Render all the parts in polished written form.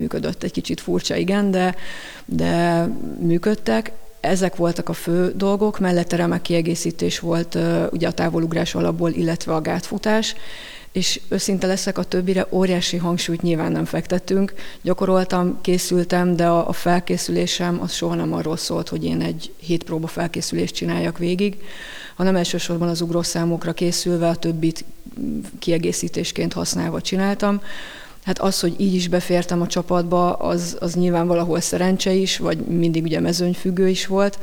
működött. Egy kicsit furcsa, igen, de működtek. Ezek voltak a fő dolgok, mellette remek kiegészítés volt ugye a távolugrás alapból, illetve a gátfutás, és őszinte leszek, a többire óriási hangsúlyt nyilván nem fektettünk. Gyakoroltam, készültem, de a felkészülésem az soha nem arról szólt, hogy én egy 7 próba felkészülést csináljak végig, hanem elsősorban az ugrószámokra készülve, a többit kiegészítésként használva csináltam. Hát az, hogy így is befértem a csapatba, az nyilván valahol szerencse is, vagy mindig ugye mezőnyfüggő is volt,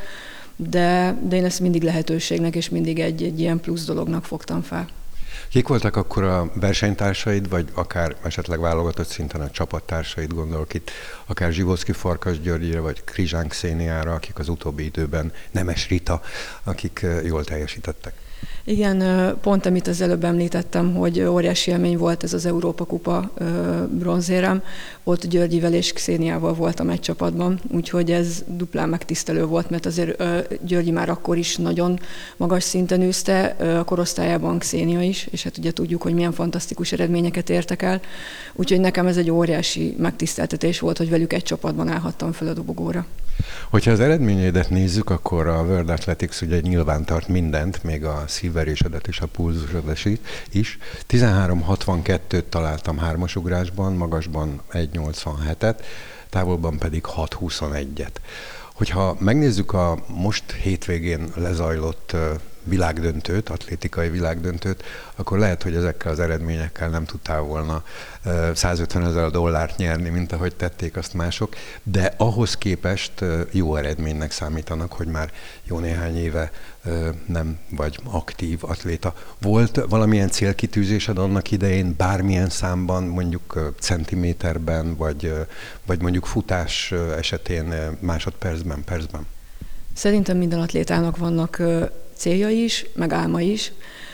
de én ezt mindig lehetőségnek és mindig egy ilyen plusz dolognak fogtam fel. Kik voltak akkor a versenytársaid, vagy akár esetleg válogatott szinten a csapattársaid, gondolok itt akár Zsivoszki Farkas Györgyre, vagy Krizsán Kszéniára, akik az utóbbi időben, Nemes Rita, akik jól teljesítettek? Igen, pont amit az előbb említettem, hogy óriási élmény volt ez az Európa-kupa bronzérem. Ott Györgyivel és Kszéniával voltam egy csapatban, úgyhogy ez duplán megtisztelő volt, mert azért Györgyi már akkor is nagyon magas szinten űzte, a korosztályában Kszénia is, és hát ugye tudjuk, hogy milyen fantasztikus eredményeket értek el. Úgyhogy nekem ez egy óriási megtiszteltetés volt, hogy velük egy csapatban állhattam fel a dobogóra. Hogyha az eredményeidet nézzük, akkor a World Athletics ugye nyilván tart mindent, még a szívverésedet és a pulzusodat is. 13.62-t találtam hármasugrásban, magasban 1.87-et, távolban pedig 6.21-et. Hogyha megnézzük a most hétvégén lezajlott világdöntőt, atlétikai világdöntőt, akkor lehet, hogy ezekkel az eredményekkel nem tudtál volna $150,000 nyerni, mint ahogy tették azt mások, de ahhoz képest jó eredménynek számítanak, hogy már jó néhány éve nem vagy aktív atléta. Volt valamilyen célkitűzésed annak idején, bármilyen számban, mondjuk centiméterben, vagy mondjuk futás esetén másodpercben, percben? Szerintem minden atlétának vannak céljai is, meg álma is.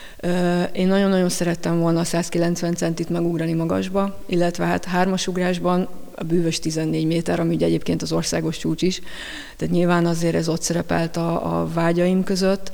Én nagyon-nagyon szerettem volna a 190 centit megugrani magasba, illetve hát hármasugrásban a bűvös 14 méter, ami ugye egyébként az országos csúcs is, tehát nyilván azért ez ott szerepelt a vágyaim között.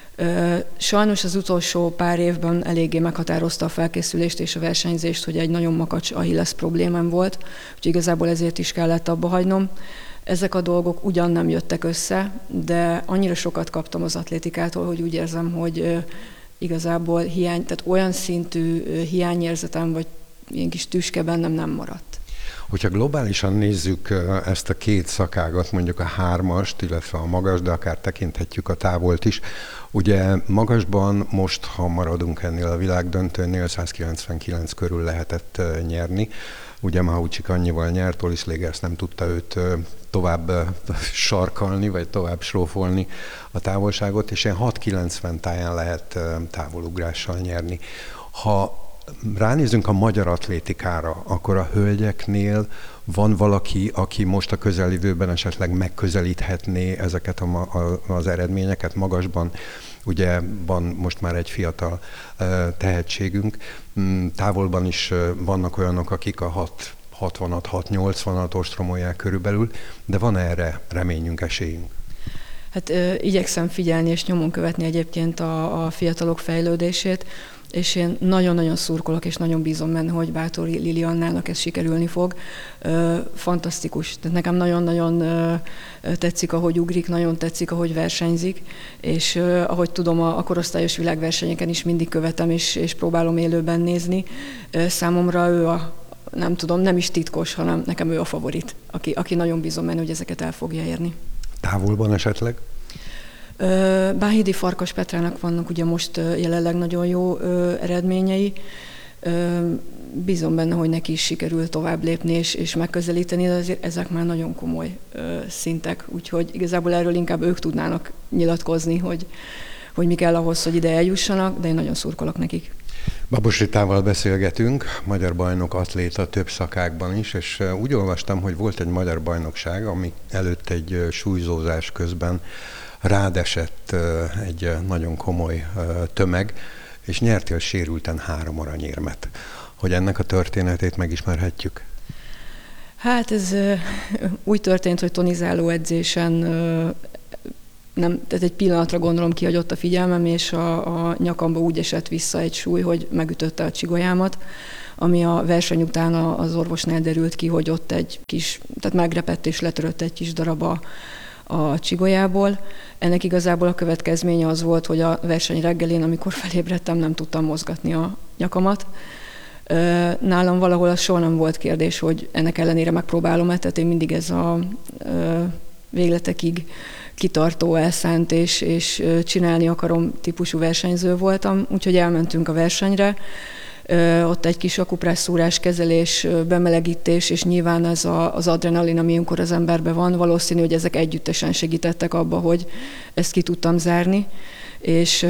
Sajnos az utolsó pár évben eléggé meghatározta a felkészülést és a versenyzést, hogy egy nagyon makacs Achilles problémám volt, úgyhogy igazából ezért is kellett abba hagynom. Ezek a dolgok ugyan nem jöttek össze, de annyira sokat kaptam az atlétikától, hogy úgy érzem, hogy igazából tehát olyan szintű hiányérzetem, vagy ilyen kis tüske bennem nem maradt. Hogyha globálisan nézzük ezt a két szakágat, mondjuk a hármast, illetve a magas, de akár tekinthetjük a távolt is, ugye magasban most, ha maradunk ennél a világdöntőnél, 199 körül lehetett nyerni. Ugye Mahoucik annyival nyert, Olis Legers nem tudta őt tovább sarkalni, vagy tovább srófolni a távolságot, és ilyen 6,90 táján lehet távolugrással nyerni. Ha ránézünk a magyar atlétikára, akkor a hölgyeknél van valaki, aki most a közeljövőben esetleg megközelíthetné ezeket az eredményeket magasban. Ugye van most már egy fiatal tehetségünk, távolban is vannak olyanok, akik a 660-at, 680-at ostromolják körülbelül, de van erre reményünk, esélyünk? Hát igyekszem figyelni és nyomon követni egyébként a fiatalok fejlődését, és én nagyon-nagyon szurkolok, és nagyon bízom benne, hogy Bátori Liliannának ez sikerülni fog. Fantasztikus. Tehát nekem nagyon-nagyon tetszik, ahogy ugrik, nagyon tetszik, ahogy versenyzik, és ahogy tudom, a korosztályos világversenyeken is mindig követem, és próbálom élőben nézni. Számomra ő nem tudom, nem is titkos, hanem nekem ő a favorit, aki nagyon bízom benne, hogy ezeket el fogja érni. Távolban esetleg? Báhidi Farkas Petrának vannak ugye most jelenleg nagyon jó eredményei. Bízom benne, hogy neki is sikerül tovább lépni és megközelíteni, de azért ezek már nagyon komoly szintek, úgyhogy igazából erről inkább ők tudnának nyilatkozni, hogy mi kell ahhoz, hogy ide eljussanak, de én nagyon szurkolok nekik. Babos Ritával beszélgetünk, magyar bajnok atléta több szakákban is, és úgy olvastam, hogy volt egy magyar bajnokság, ami előtt egy súlyzózás közben rád esett egy nagyon komoly tömeg, és nyertél sérülten 3 aranyérmet. Hogy ennek a történetét megismerhetjük? Hát ez úgy történt, hogy tonizáló edzésen tehát egy pillanatra gondolom kihagyott a figyelmem, és a nyakamba úgy esett vissza egy súly, hogy megütötte a csigolyámat. ami a verseny után az orvosnál derült ki, hogy ott tehát megrepett és letörött egy kis darab a csigolyából. Ennek igazából a következménye az volt, hogy a verseny reggelén, amikor felébredtem, nem tudtam mozgatni a nyakamat. Nálam valahol az soha nem volt kérdés, hogy ennek ellenére megpróbálom-e, tehát én mindig ez a végletekig kitartó, elszánt és csinálni akarom típusú versenyző voltam, úgyhogy elmentünk a versenyre. Ott egy kis akupresszúrás, kezelés, bemelegítés, és nyilván ez az adrenalin, ami amikor az emberben van, valószínű, hogy ezek együttesen segítettek abba, hogy ezt ki tudtam zárni, és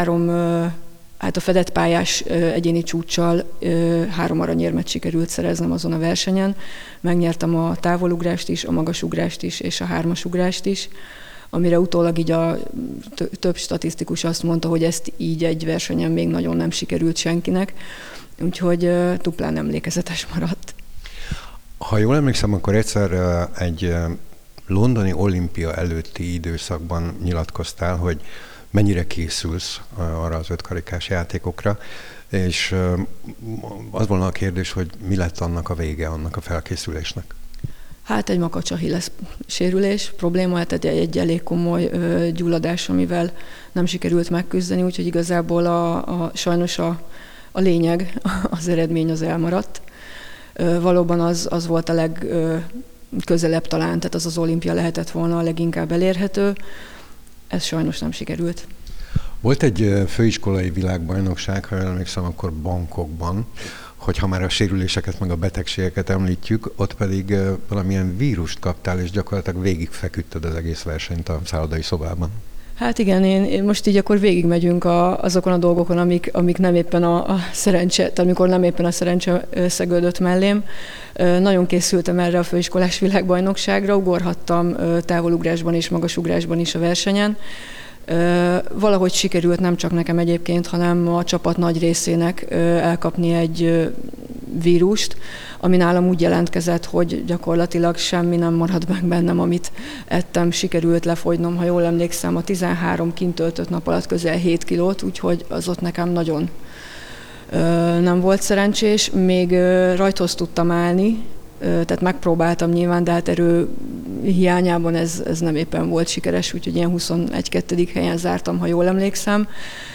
a fedett pályás egyéni csúccsal 3 aranyérmet sikerült szereznem azon a versenyen. Megnyertem a távolugrást is, a magasugrást is, és a 3-asugrást is, amire utólag így a több statisztikus azt mondta, hogy ezt így egy versenyen még nagyon nem sikerült senkinek, úgyhogy duplán emlékezetes maradt. Ha jól emlékszem, akkor egyszer egy londoni olimpia előtti időszakban nyilatkoztál, hogy mennyire készülsz arra az 5 karikás játékokra, és az volna a kérdés, hogy mi lett annak a vége, annak a felkészülésnek? Hát egy makacs-Achilles sérülés probléma, tehát egy elég komoly gyulladás, amivel nem sikerült megküzdeni, úgyhogy igazából sajnos a lényeg, az eredmény az elmaradt. Valóban az volt a legközelebb talán, tehát az olimpia lehetett volna a leginkább elérhető. Ez sajnos nem sikerült. Volt egy főiskolai világbajnokság, ha emlékszem, akkor Bangkokban, hogy ha már a sérüléseket, meg a betegségeket említjük, ott pedig valamilyen vírust kaptál, és gyakorlatilag végigfeküdted az egész versenyt a szállodai szobában. Hát igen, én most így akkor végigmegyünk azokon a dolgokon, amik nem éppen a szerencse, tehát amikor nem éppen a szerencse szegődött mellém. Nagyon készültem erre a főiskolás világbajnokságra, ugorhattam távolugrásban és magasugrásban is a versenyen. Valahogy sikerült nem csak nekem egyébként, hanem a csapat nagy részének elkapni egy vírust, ami nálam úgy jelentkezett, hogy gyakorlatilag semmi nem marad meg bennem, amit ettem, sikerült lefogynom, ha jól emlékszem, a 13 kint töltött nap alatt közel 7 kilót, úgyhogy az ott nekem nagyon nem volt szerencsés. Még rajthoz tudtam állni, tehát megpróbáltam nyilván, de hát erő hiányában ez nem éppen volt sikeres, úgyhogy ilyen 21-2. helyen zártam, ha jól emlékszem.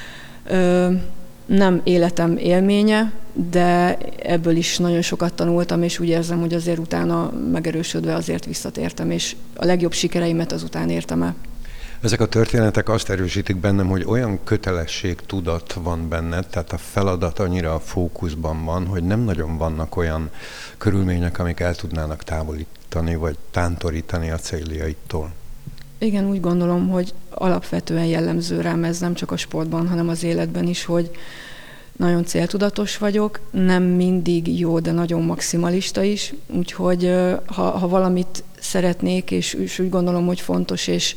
Nem életem élménye, de ebből is nagyon sokat tanultam, és úgy érzem, hogy azért utána megerősödve azért visszatértem, és a legjobb sikereimet azután értem el. Ezek a történetek azt erősítik bennem, hogy olyan kötelességtudat van benned, tehát a feladat annyira a fókuszban van, hogy nem nagyon vannak olyan körülmények, amik el tudnának távolítani, vagy tántorítani a céljaitól. Igen, úgy gondolom, hogy alapvetően jellemző rám ez nem csak a sportban, hanem az életben is, hogy nagyon céltudatos vagyok, nem mindig jó, de nagyon maximalista is, úgyhogy ha valamit szeretnék, és úgy gondolom, hogy fontos, és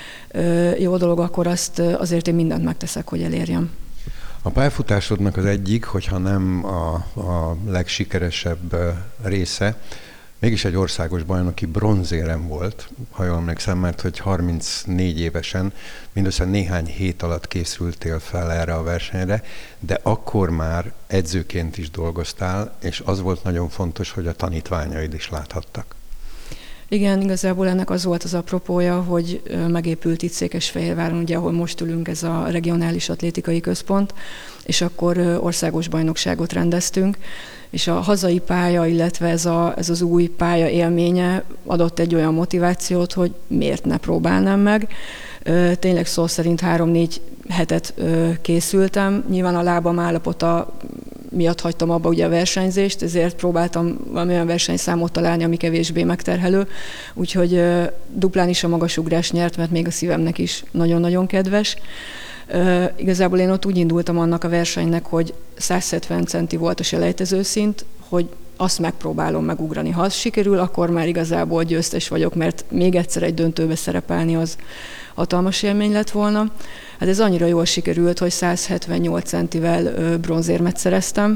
jó dolog, akkor azért én mindent megteszek, hogy elérjem. A pályafutásodnak az egyik, hogyha nem a legsikeresebb része, mégis egy országos bajnoki bronzérem volt, ha jól emlékszem, mert hogy 34 évesen, mindössze néhány hét alatt készültél fel erre a versenyre, de akkor már edzőként is dolgoztál, és az volt nagyon fontos, hogy a tanítványaid is láthattak. Igen, igazából ennek az volt az apropója, hogy megépült itt Székesfehérváron, ugye, ahol most ülünk, ez a regionális atlétikai központ, és akkor országos bajnokságot rendeztünk, és a hazai pálya, illetve ez az új pálya élménye adott egy olyan motivációt, hogy miért ne próbálnám meg. Tényleg szó szerint 3-4 hetet készültem, nyilván a lábam állapota miatt hagytam abba ugye a versenyzést, ezért próbáltam valamilyen versenyszámot találni, ami kevésbé megterhelő, úgyhogy duplán is a magasugrás nyert, mert még a szívemnek is nagyon-nagyon kedves. Igazából én ott úgy indultam annak a versenynek, hogy 170 centi volt a selejtezőszint, hogy azt megpróbálom megugrani. Ha az sikerül, akkor már igazából győztes vagyok, mert még egyszer egy döntőbe szerepelni az hatalmas élmény lett volna. Hát ez annyira jól sikerült, hogy 178 centivel bronzérmet szereztem,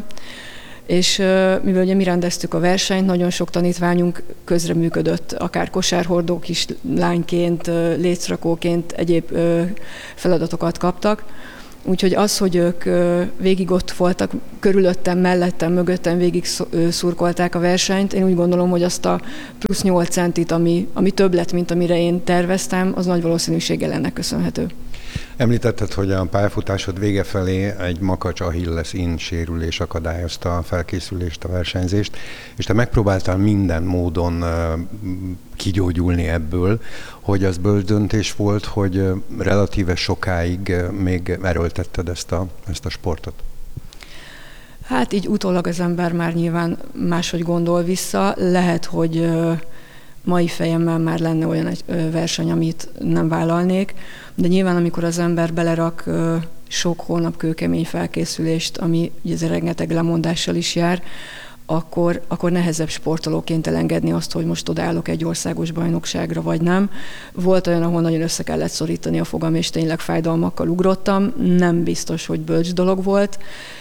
és mivel ugye mi rendeztük a versenyt, nagyon sok tanítványunk közreműködött, akár kosárhordók kislányként, lécrakóként egyéb feladatokat kaptak, Úgyhogy az, hogy ők végig ott voltak, körülöttem, mellettem, mögöttem végig szurkolták a versenyt, én úgy gondolom, hogy azt a plusz 8 centit, ami több lett, mint amire én terveztem, az nagy valószínűséggel ennek köszönhető. Említetted, hogy a pályafutásod vége felé egy makacs Achilles-in sérülés akadályozta a felkészülést, a versenyzést, és te megpróbáltál minden módon kigyógyulni ebből, hogy az bölcs döntés volt, hogy relatíve sokáig még erőltetted ezt a sportot. Hát így utólag az ember már nyilván máshogy gondol vissza. Lehet, hogy mai fejemmel már lenne olyan egy verseny, amit nem vállalnék, de nyilván amikor az ember belerak sok hónap kőkemény felkészülést, ami ugye rengeteg lemondással is jár, akkor nehezebb sportolóként elengedni azt, hogy most odaállok egy országos bajnokságra, vagy nem. Volt olyan, ahol nagyon össze kellett szorítani a fogam, és tényleg fájdalmakkal ugrottam. Nem biztos, hogy bölcs dolog volt.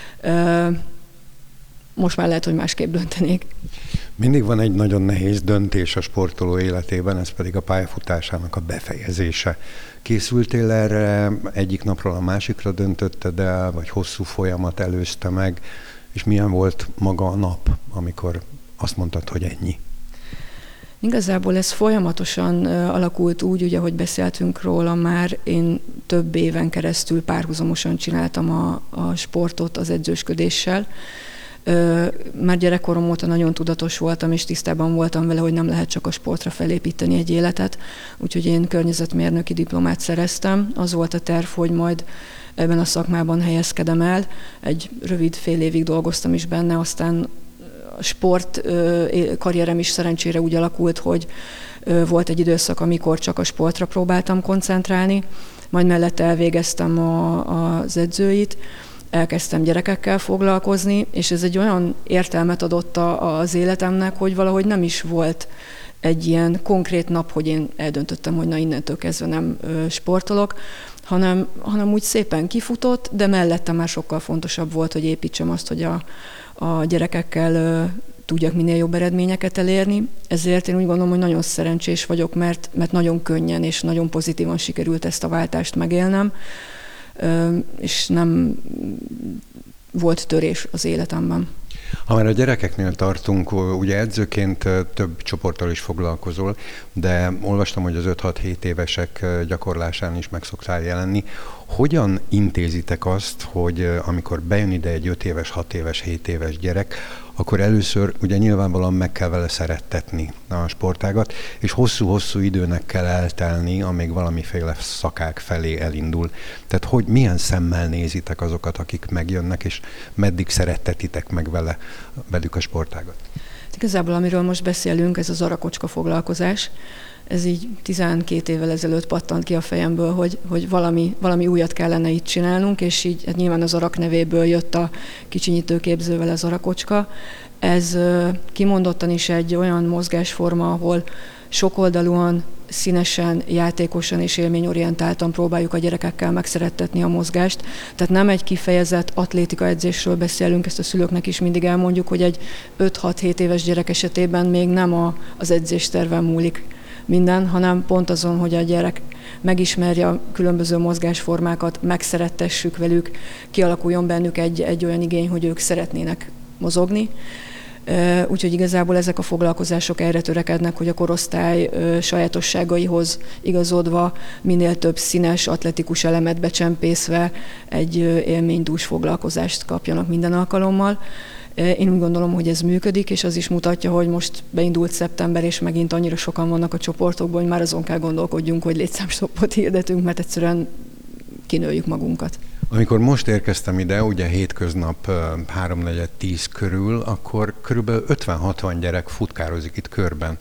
Most már lehet, hogy másképp döntenék. Mindig van egy nagyon nehéz döntés a sportoló életében, ez pedig a pályafutásának a befejezése. Készültél erre, egyik napról a másikra döntötted el, vagy hosszú folyamat előzte meg, és milyen volt maga a nap, amikor azt mondtad, hogy ennyi? Igazából ez folyamatosan alakult úgy, ugye, ahogy beszéltünk róla már, én több éven keresztül párhuzamosan csináltam a sportot az edzősködéssel. Már gyerekkorom óta nagyon tudatos voltam, és tisztában voltam vele, hogy nem lehet csak a sportra felépíteni egy életet. Úgyhogy én környezetmérnöki diplomát szereztem. Az volt a terv, hogy majd ebben a szakmában helyezkedem el. Egy rövid fél évig dolgoztam is benne, aztán a sport karrierem is szerencsére úgy alakult, hogy volt egy időszak, amikor csak a sportra próbáltam koncentrálni, majd mellette elvégeztem az edzőit, elkezdtem gyerekekkel foglalkozni, és ez egy olyan értelmet adott az életemnek, hogy valahogy nem is volt egy ilyen konkrét nap, hogy én eldöntöttem, hogy na innentől kezdve nem sportolok, hanem úgy szépen kifutott, de mellette már sokkal fontosabb volt, hogy építsem azt, hogy a gyerekekkel tudjak minél jobb eredményeket elérni. Ezért én úgy gondolom, hogy nagyon szerencsés vagyok, mert nagyon könnyen és nagyon pozitívan sikerült ezt a váltást megélnem, és nem volt törés az életemben. Ha már a gyerekeknél tartunk, ugye edzőként több csoporttal is foglalkozol, de olvastam, hogy az 5-6-7 évesek gyakorlásán is meg szoktál jelenni. Hogyan intézitek azt, hogy amikor bejön ide egy 5 éves, 6 éves, 7 éves gyerek, akkor először ugye nyilvánvalóan meg kell vele szerettetni a sportágat, és hosszú-hosszú időnek kell eltelni, amíg valamiféle szakák felé elindul. Tehát hogy milyen szemmel nézitek azokat, akik megjönnek, és meddig szerettetitek meg velük a sportágat? Igazából amiről most beszélünk, ez az arakocska foglalkozás. Ez így 12 évvel ezelőtt pattant ki a fejemből, hogy valami újat kellene itt csinálnunk, és így hát nyilván az arak nevéből jött a kicsinyítőképzővel az arakocska. Ez kimondottan is egy olyan mozgásforma, ahol sokoldalúan, színesen, játékosan és élményorientáltan próbáljuk a gyerekekkel megszerettetni a mozgást. Tehát nem egy kifejezett atlétika edzésről beszélünk, ezt a szülőknek is mindig elmondjuk, hogy egy 5-6-7 éves gyerek esetében még nem az edzésterven múlik minden, hanem pont azon, hogy a gyerek megismerje a különböző mozgásformákat, megszerettessük velük, kialakuljon bennük egy olyan igény, hogy ők szeretnének mozogni. Úgyhogy igazából ezek a foglalkozások erre törekednek, hogy a korosztály sajátosságaihoz igazodva minél több színes, atletikus elemet becsempészve egy élménydús foglalkozást kapjanak minden alkalommal. Én úgy gondolom, hogy ez működik, és az is mutatja, hogy most beindult szeptember, és megint annyira sokan vannak a csoportokban, hogy már azon kell gondolkodjunk, hogy létszámstoppot hirdetünk, mert egyszerűen kinőjük magunkat. Amikor most érkeztem ide, ugye hétköznap 3-4-10 körül, akkor körülbelül 50-60 gyerek futkározik itt körben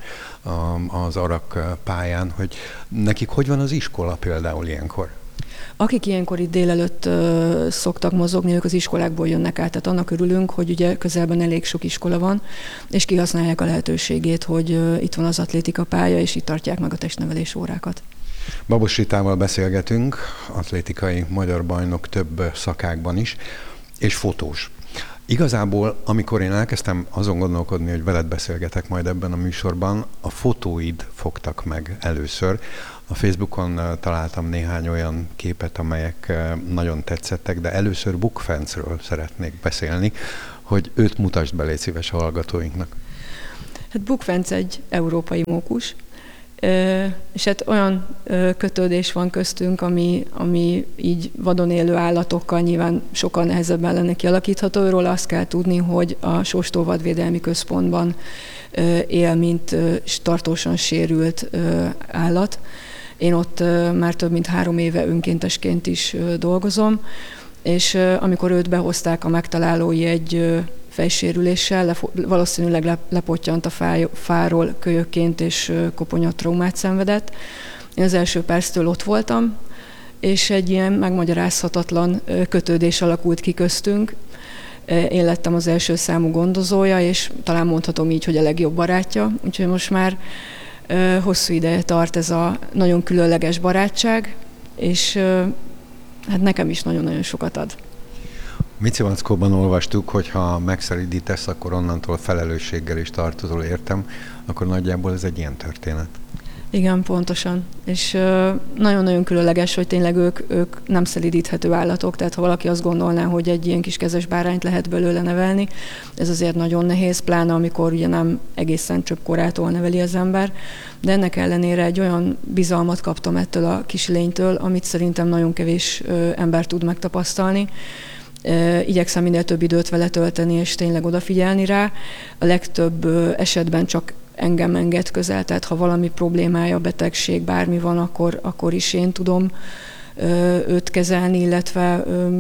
az arak pályán, hogy nekik hogy van az iskola például ilyenkor? Akik ilyenkor itt délelőtt szoktak mozogni, ők az iskolákból jönnek át, tehát annak örülünk, hogy ugye közelben elég sok iskola van, és kihasználják a lehetőségét, hogy itt van az atlétika pálya, és itt tartják meg a testnevelés órákat. Babos Ritával beszélgetünk, atlétikai magyar bajnok több szakákban is, és fotós. Igazából, amikor én elkezdtem azon gondolkodni, hogy veled beszélgetek majd ebben a műsorban, a fotóid fogtak meg először. A Facebookon találtam néhány olyan képet, amelyek nagyon tetszettek, de először Bukfencről szeretnék beszélni, hogy őt mutasd be, légy szíves a hallgatóinknak. Hát Bukfenc egy európai mókus, és hát olyan kötődés van köztünk, ami így vadon élő állatokkal nyilván sokkal nehezebben lenne kialakítható. Őről azt kell tudni, hogy a Sóstó Vadvédelmi Központban él, mint tartósan sérült állat. Én ott már több mint 3 éve önkéntesként is dolgozom, és amikor őt behozták a megtalálói egy fejsérüléssel, valószínűleg lepottyant a fáról kölyökként, és koponyatraumát szenvedett. Én az első perctől ott voltam, és egy ilyen megmagyarázhatatlan kötődés alakult ki köztünk. Én lettem az első számú gondozója, és talán mondhatom így, hogy a legjobb barátja. Úgyhogy most már hosszú ideje tart ez a nagyon különleges barátság, és hát nekem is nagyon-nagyon sokat ad. Mici Mackóban olvastuk, hogy ha megszelídítesz, akkor onnantól felelősséggel is tartozol, értem, akkor nagyjából ez egy ilyen történet. Igen, pontosan. És nagyon-nagyon különleges, hogy tényleg ők nem szelídíthető állatok, tehát ha valaki azt gondolná, hogy egy ilyen kis kezes bárányt lehet belőle nevelni, ez azért nagyon nehéz, pláne amikor ugye nem egészen csöppkorától neveli az ember, de ennek ellenére egy olyan bizalmat kaptam ettől a kis lénytől, amit szerintem nagyon kevés ember tud megtapasztalni. Igyekszem minél több időt vele tölteni, és tényleg odafigyelni rá. A legtöbb esetben csak engem enged közel, tehát ha valami problémája, betegség, bármi van, akkor is én tudom őt kezelni, illetve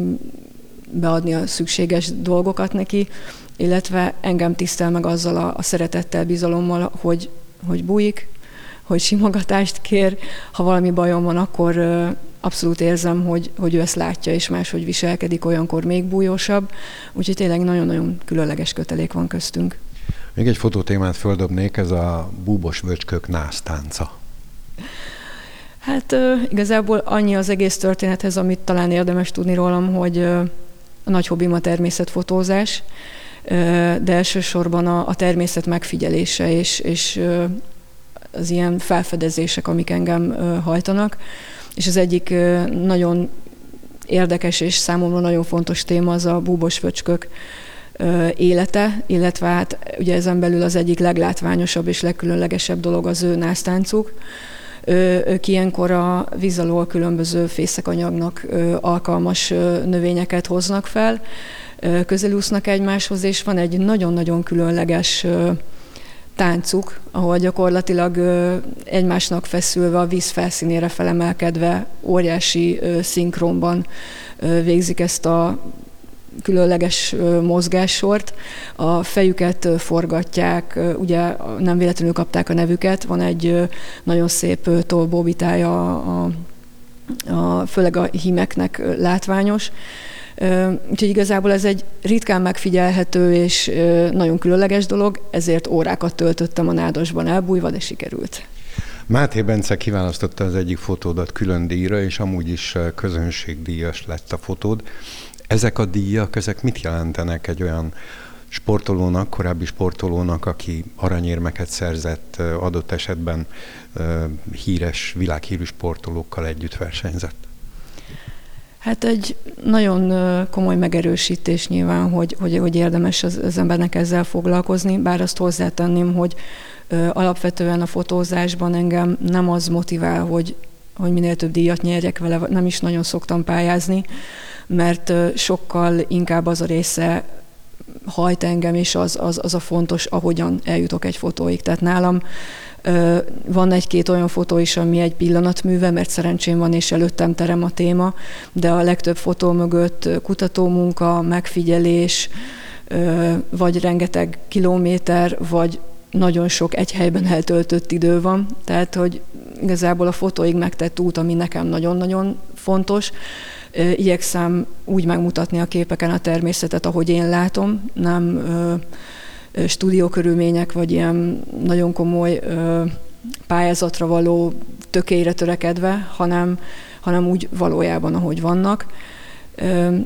beadni a szükséges dolgokat neki, illetve engem tisztel meg azzal a szeretettel, bizalommal, hogy bújik, hogy simogatást kér. Ha valami bajom van, akkor abszolút érzem, hogy ő ezt látja, és máshogy viselkedik, olyankor még bújósabb. Úgyhogy tényleg nagyon-nagyon különleges kötelék van köztünk. Még egy fotótémát földobnék, ez a búbos vöcskök násztánca. Hát igazából annyi az egész történethez, amit talán érdemes tudni rólam, hogy a nagy hobbim a természetfotózás, de elsősorban a természet megfigyelése és az ilyen felfedezések, amik engem hajtanak. És az egyik nagyon érdekes és számomra nagyon fontos téma az a búbos vöcskök élete, illetve hát ugye ezen belül az egyik leglátványosabb és legkülönlegesebb dolog az ő násztáncuk. Ők ilyenkor a víz alól különböző fészekanyagnak alkalmas növényeket hoznak fel, közelúsznak egymáshoz, és van egy nagyon-nagyon különleges táncuk, ahol gyakorlatilag egymásnak feszülve, a víz felszínére felemelkedve, óriási szinkronban végzik ezt a különleges mozgássort. A fejüket forgatják, ugye nem véletlenül kapták a nevüket, van egy nagyon szép tollbóbitája, főleg a hímeknek látványos. Úgyhogy igazából ez egy ritkán megfigyelhető és nagyon különleges dolog, ezért órákat töltöttem a nádasban elbújva, de sikerült. Máté Bence kiválasztotta az egyik fotódat külön díjra, és amúgy is közönségdíjas lett a fotód. Ezek a díjak, ezek mit jelentenek egy olyan sportolónak, korábbi sportolónak, aki aranyérmeket szerzett, adott esetben híres, világhírű sportolókkal együtt versenyzett? Hát egy nagyon komoly megerősítés nyilván, hogy érdemes az embernek ezzel foglalkozni, bár azt hozzátenném, hogy alapvetően a fotózásban engem nem az motivál, hogy minél több díjat nyerjek vele, nem is nagyon szoktam pályázni, mert sokkal inkább az a része hajt engem, és az a fontos, ahogyan eljutok egy fotóig. Tehát nálam van egy-két olyan fotó is, ami egy pillanatműve, mert szerencsém van, és előttem terem a téma, de a legtöbb fotó mögött kutatómunka, megfigyelés, vagy rengeteg kilométer, vagy nagyon sok egy helyben eltöltött idő van. Tehát, hogy igazából a fotóig megtett út, ami nekem nagyon-nagyon fontos. Igyekszem úgy megmutatni a képeken a természetet, ahogy én látom, nem stúdiókörülmények, vagy ilyen nagyon komoly pályázatra való tökélyre törekedve, hanem úgy valójában, ahogy vannak.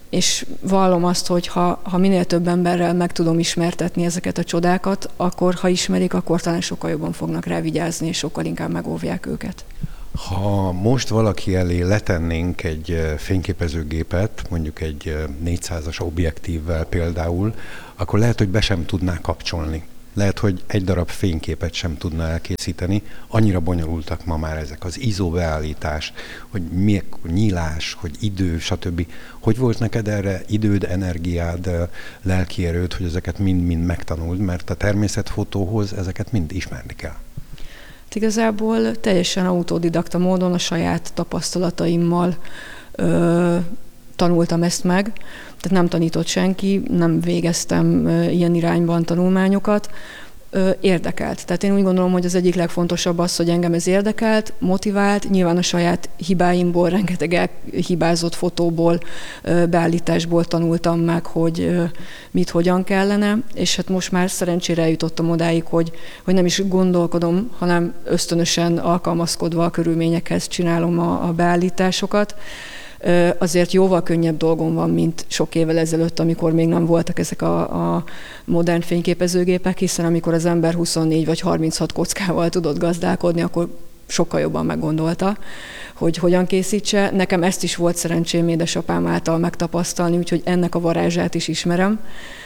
és vallom azt, hogy ha minél több emberrel meg tudom ismertetni ezeket a csodákat, akkor ha ismerik, akkor talán sokkal jobban fognak rá vigyázni, és sokkal inkább megóvják őket. Ha most valaki elé letennénk egy fényképezőgépet, mondjuk egy 400-as objektívvel például, akkor lehet, hogy be sem tudná kapcsolni. Lehet, hogy egy darab fényképet sem tudna elkészíteni. Annyira bonyolultak ma már ezek az ISO beállítás, hogy mi nyílás, hogy idő, stb. Hogy volt neked erre időd, energiád, lelki erőd, hogy ezeket mind-mind megtanuld, mert a természetfotóhoz ezeket mind ismerni kell. Igazából teljesen autodidakta módon a saját tapasztalataimmal tanultam ezt meg, tehát nem tanított senki, nem végeztem ilyen irányban tanulmányokat, érdekelt. Tehát én úgy gondolom, hogy az egyik legfontosabb az, hogy engem ez érdekelt, motivált, nyilván a saját hibáimból, rengeteg hibázott fotóból, beállításból tanultam meg, hogy mit, hogyan kellene, és hát most már szerencsére eljutottam odáig, hogy nem is gondolkodom, hanem ösztönösen alkalmazkodva a körülményekhez csinálom a beállításokat. Azért jóval könnyebb dolgom van, mint sok évvel ezelőtt, amikor még nem voltak ezek a modern fényképezőgépek, hiszen amikor az ember 24 vagy 36 kockával tudott gazdálkodni, akkor sokkal jobban meggondolta, hogy hogyan készítse. Nekem ezt is volt szerencsém édesapám által megtapasztalni, úgyhogy ennek a varázsát is ismerem.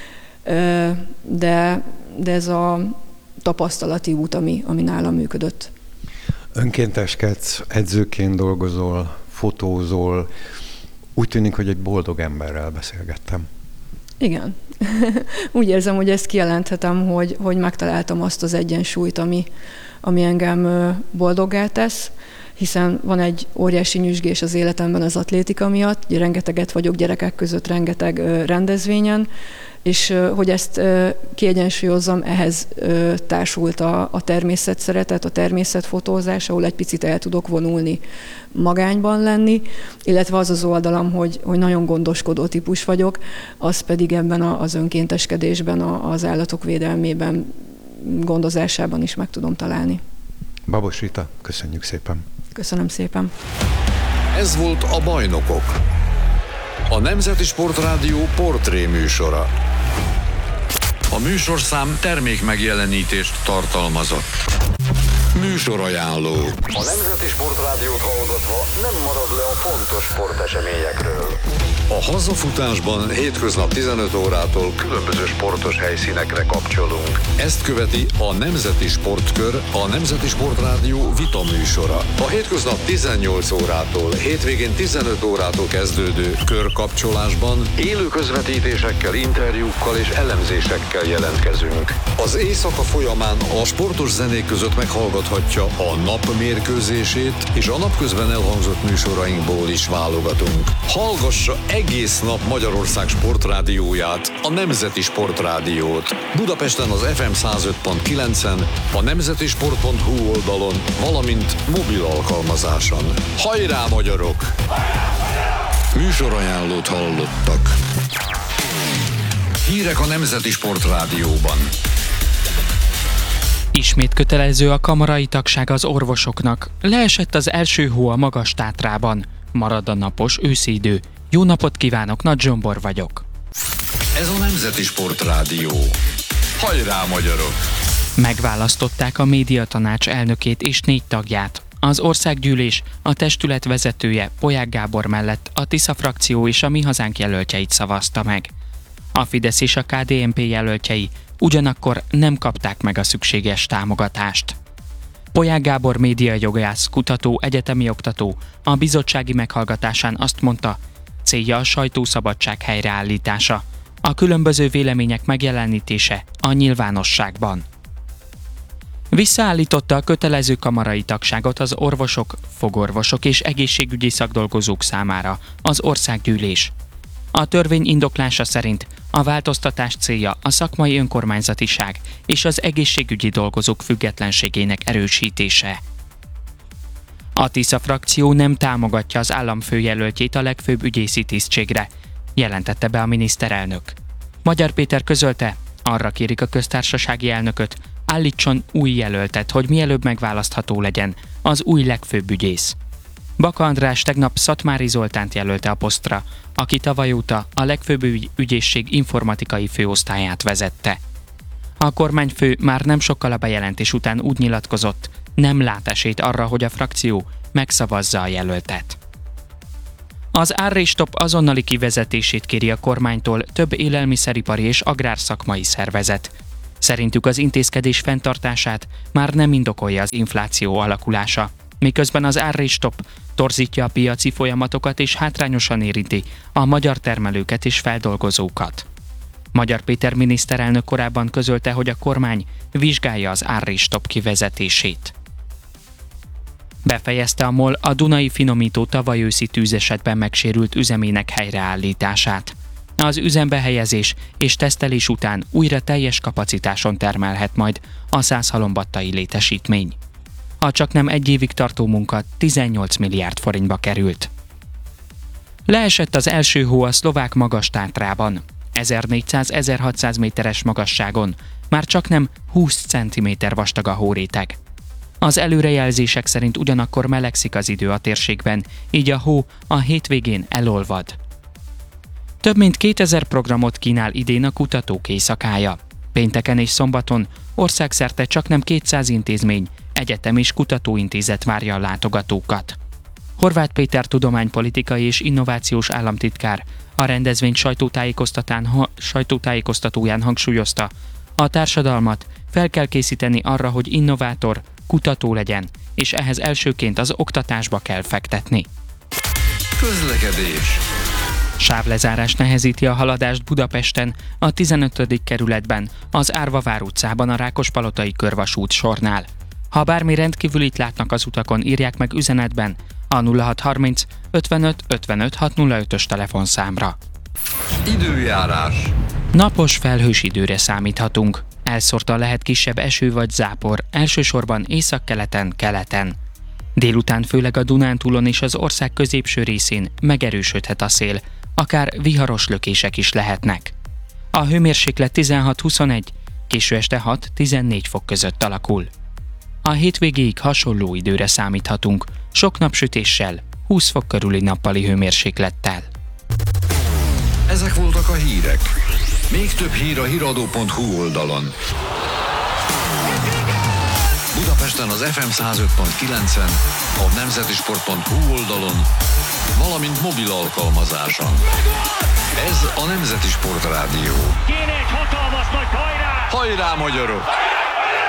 De ez a tapasztalati út, ami nálam működött. Önkénteskedsz, edzőként dolgozol, fotózol. Úgy tűnik, hogy egy boldog emberrel beszélgettem. Igen. Úgy érzem, hogy ezt kijelenthetem, hogy megtaláltam azt az egyensúlyt, ami engem boldoggá tesz, hiszen van egy óriási nyüzsgés az életemben az atlétika miatt, rengeteget vagyok gyerekek között, rengeteg rendezvényen, és hogy ezt kiegyensúlyozzam, ehhez társult a természetszeretet, a természetfotózás, ahol egy picit el tudok vonulni, magányban lenni, illetve az az oldalam, hogy nagyon gondoskodó típus vagyok, az pedig ebben az önkénteskedésben, az állatok védelmében, gondozásában is meg tudom találni. Babos Rita, köszönjük szépen! Köszönöm szépen! Ez volt a Bajnokok, a Nemzeti Sportrádió portré műsora. A műsorszám termékmegjelenítést tartalmazott. Műsorajánló. A Nemzeti Sportrádiót hallgatva nem marad le a fontos sporteseményekről. A hazafutásban hétköznap 15 órától különböző sportos helyszínekre kapcsolunk. Ezt követi a Nemzeti Sportkör, a Nemzeti Sportrádió vita műsora. A hétköznap 18 órától, hétvégén 15 órától kezdődő körkapcsolásban élő közvetítésekkel, interjúkkal és elemzésekkel jelentkezünk. Az éjszaka folyamán a sportos zenék között meghallgathatja a nap mérkőzését, és a napközben elhangzott műsorainkból is válogatunk. Hallgassa egész nap Magyarország sportrádióját, a Nemzeti Sportrádiót. Budapesten az FM 105.9-en, a nemzetisport.hu oldalon, valamint mobil alkalmazáson. Hajrá, magyarok! Műsorajánlót hallottak. Hírek a Nemzeti Sportrádióban. Ismét kötelező a kamarai tagság az orvosoknak. Leesett az első hó a Magas-Tátrában. Marad a napos őszi idő. Jó napot kívánok, Nagy Zsombor vagyok. Ez a Nemzeti Sportrádió. Hajrá, magyarok! Megválasztották a médiatanács elnökét és 4 tagját. Az országgyűlés, a testület vezetője Polyák Gábor mellett a Tisza frakció és a Mi Hazánk jelöltjeit szavazta meg. A Fidesz és a KDNP jelöltjei ugyanakkor nem kapták meg a szükséges támogatást. Polyák Gábor médiajogász, kutató, egyetemi oktató a bizottsági meghallgatásán azt mondta, célja a sajtószabadság helyreállítása, a különböző vélemények megjelenítése a nyilvánosságban. Visszaállította a kötelező kamarai tagságot az orvosok, fogorvosok és egészségügyi szakdolgozók számára az országgyűlés. A törvény indoklása szerint a változtatás célja a szakmai önkormányzatiság és az egészségügyi dolgozók függetlenségének erősítése. A Tisza frakció nem támogatja az államfőjelöltjét a legfőbb ügyészi tisztségre, jelentette be a miniszterelnök. Magyar Péter közölte, arra kérik a köztársasági elnököt, állítson új jelöltet, hogy mielőbb megválasztható legyen az új legfőbb ügyész. Baka András tegnap Szatmári Zoltánt jelölte a posztra, aki tavaly óta a legfőbb ügyészség informatikai főosztályát vezette. A kormányfő már nem sokkal a bejelentés után úgy nyilatkozott, nem lát esélyt arra, hogy a frakció megszavazza a jelöltet. Az árrés-stop azonnali kivezetését kéri a kormánytól több élelmiszeripari és agrárszakmai szervezet. Szerintük az intézkedés fenntartását már nem indokolja az infláció alakulása, miközben az árrés-stop torzítja a piaci folyamatokat és hátrányosan érinti a magyar termelőket és feldolgozókat. Magyar Péter miniszterelnök korábban közölte, hogy a kormány vizsgálja az árrés-stop kivezetését. Befejezte a MOL a Dunai Finomító tavaly őszi tűzesetben megsérült üzemének helyreállítását. Az üzembe helyezés és tesztelés után újra teljes kapacitáson termelhet majd a százhalombattai létesítmény. A csaknem egy évig tartó munka 18 milliárd forintba került. Leesett az első hó a szlovák Magas-Tátrában. 1400-1600 méteres magasságon már csaknem 20 cm vastag a hóréteg. Az előrejelzések szerint ugyanakkor melegszik az idő a térségben, így a hó a hétvégén elolvad. Több mint 2000 programot kínál idén a kutatók éjszakája. Pénteken és szombaton országszerte csaknem 200 intézmény, egyetem és kutatóintézet várja a látogatókat. Horváth Péter tudománypolitikai és innovációs államtitkár a rendezvény sajtótájékoztatóján hangsúlyozta, a társadalmat fel kell készíteni arra, hogy innovátor, kutató legyen, és ehhez elsőként az oktatásba kell fektetni. Közlekedés. Sávlezárás nehezíti a haladást Budapesten, a 15. kerületben, az Árvavár utcában a Rákospalotai körvasút sornál. Ha bármi rendkívülit látnak az utakon, írják meg üzenetben a 0630 55 55 605-ös telefonszámra. Időjárás. Napos, felhős időre számíthatunk. Elszórtan lehet kisebb eső vagy zápor, elsősorban északkeleten, keleten. Délután főleg a Dunántúlon és az ország középső részén megerősödhet a szél, akár viharos lökések is lehetnek. A hőmérséklet 16-21, késő este 6-14 fok között alakul. A hétvégéig hasonló időre számíthatunk, sok napsütéssel, 20 fok körüli nappali hőmérséklettel. Ezek voltak a hírek. Még több hír a hiradó.hu oldalon. Budapesten az FM 105.9-en, a nemzetisport.hu oldalon, valamint mobil alkalmazáson. Ez a Nemzeti Sport Rádió. Kéne egy hatalmas nagy hajrá! Hajrá, magyarok!